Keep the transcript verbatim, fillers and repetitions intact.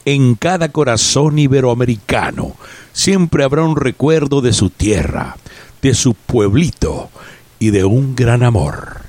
En cada corazón iberoamericano siempre habrá un recuerdo de su tierra, de su pueblito y de un gran amor.